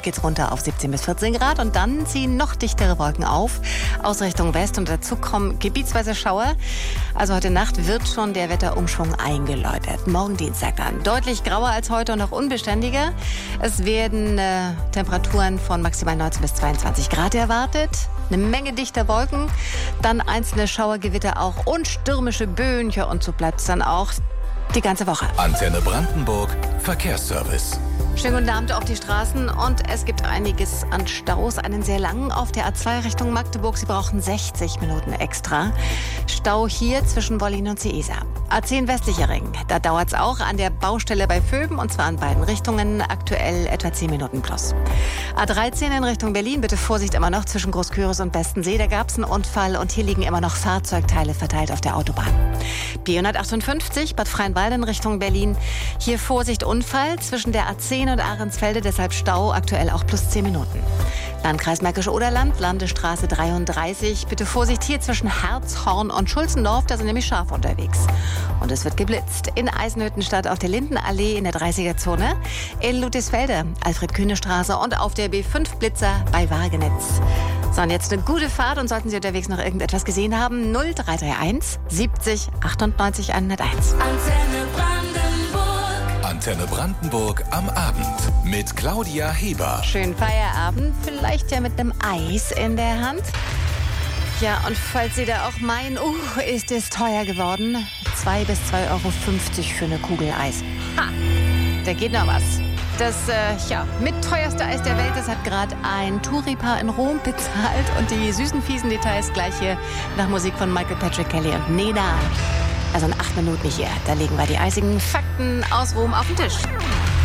geht's runter auf 17 bis 14 Grad und dann ziehen noch dichtere Wolken auf aus Richtung West und dazu kommen gebietsweise Schauer. Also heute Nacht wird schon der Wetterumschwung eingeläutet. Morgen Dienstag dann deutlich grauer als heute und auch unbeständiger. Es werden Temperaturen von maximal 19 bis 22 Grad erwartet. Eine Menge dichter Wolken, dann einzelne Schauergewitter auch und stürmische Böen. Ja, und so bleibt es dann auch die ganze Woche. Antenne Brandenburg Verkehrsservice. Schönen guten Abend auf die Straßen und es gibt einiges an Staus, einen sehr langen auf der A2 Richtung Magdeburg. Sie brauchen 60 Minuten extra. Stau hier zwischen Wollin und Ciesa. A10 westlicher Ring, da dauert es auch an der Baustelle bei Vöben und zwar in beiden Richtungen, aktuell etwa 10 Minuten plus. A13 in Richtung Berlin, bitte Vorsicht immer noch zwischen Großküritz und Bestensee, da gab es einen Unfall und hier liegen immer noch Fahrzeugteile verteilt auf der Autobahn. B158 Bad Freienwalde in Richtung Berlin, hier Vorsicht Unfall zwischen der A10 und Ahrensfelde, deshalb Stau, aktuell auch plus 10 Minuten. Landkreis Märkisch-Oderland, Landesstraße 33, bitte Vorsicht hier zwischen Herzhorn und Schulzendorf, da sind nämlich Schafe unterwegs. Und es wird geblitzt in Eisenhüttenstadt auf der Lindenallee in der 30er-Zone, in Ludwigsfelde, Alfred-Kühne-Straße und auf der B5 Blitzer bei Wagenetz. So, und jetzt eine gute Fahrt und sollten Sie unterwegs noch irgendetwas gesehen haben, 0331 70 98 101. Antenne Brandenburg am Abend mit Claudia Heber. Schönen Feierabend, vielleicht ja mit einem Eis in der Hand. Ja, und falls Sie da auch meinen, ist es teuer geworden, 2 bis 2,50 Euro für eine Kugel Eis. Ha, da geht noch was. Das mit teuerste Eis der Welt, das hat gerade ein Touri-Paar in Rom bezahlt. Und die süßen, fiesen Details gleich hier nach Musik von Michael Patrick Kelly und Nena. Also in 8 Minuten hier, da legen wir die eisigen Fakten aus Rom auf den Tisch.